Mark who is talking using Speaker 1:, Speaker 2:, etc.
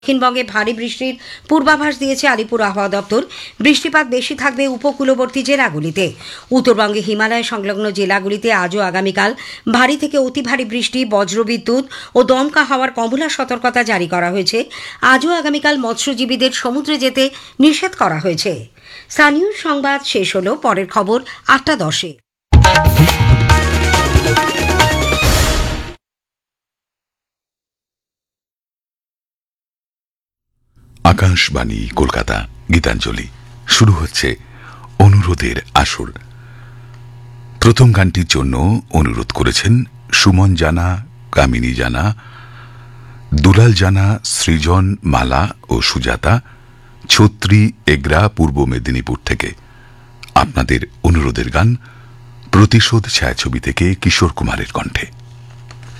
Speaker 1: দক্ষিণবঙ্গে ভারী বৃষ্টির পূর্বাভাস দিয়েছে আলিপুর আবহাওয়া দপ্তর। বৃষ্টিপাত বেশি থাকবে উপকূলবর্তী জেলাগুলিতে। উত্তরবঙ্গে হিমালয় সংলগ্ন জেলাগুলিতে আজও আগামীকাল ভারী থেকে অতি ভারী বৃষ্টি, বজ্রবিদ্যুৎ ও দমকা হাওয়ার কমলা সতর্কতা জারি করা হয়েছে। আজও আগামীকাল মৎস্যজীবীদের সমুদ্রে যেতে নিষেধ করা হয়েছে। স্থানীয় সংবাদ শেষ হল। পরের খবর ৮টা ১০-এ।
Speaker 2: আকাশবাণী কলকাতা। গীতাঞ্জলি শুরু হচ্ছে অনুরোধের আসর। প্রথম গানটির জন্য অনুরোধ করেছেন সুমন জানা, কামিনী জানা, দুলাল জানা, সৃজন, মালা ও সুজাতা, ছত্রী, এগরা, পূর্ব মেদিনীপুর থেকে। আপনাদের অনুরোধের গান প্রতিশোধ ছায়াছবি থেকে কিশোর কুমারের কণ্ঠে।